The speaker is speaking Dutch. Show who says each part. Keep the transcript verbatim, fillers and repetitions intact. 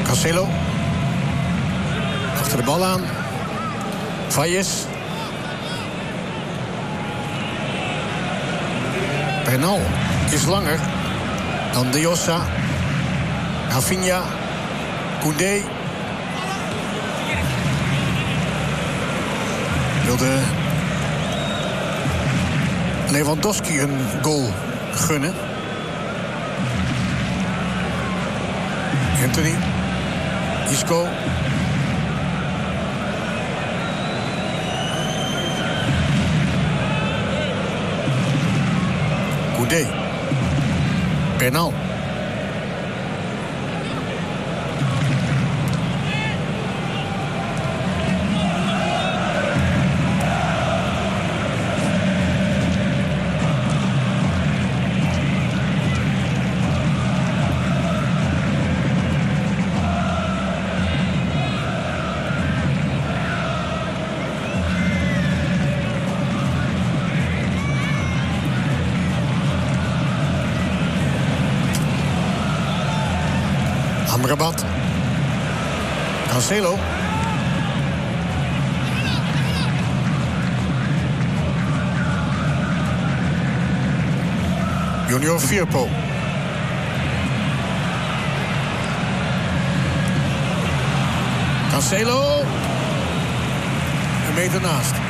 Speaker 1: Cancelo. Achter de bal aan. Valles. Bernal is langer dan De Jossa. Rafinha. Koundé. Wilde Lewandowski een goal gunnen. Anthony. Isco. Koundé. Bernal. Amrabat. Cancelo. Junior Firpo. Cancelo. Een meter naast.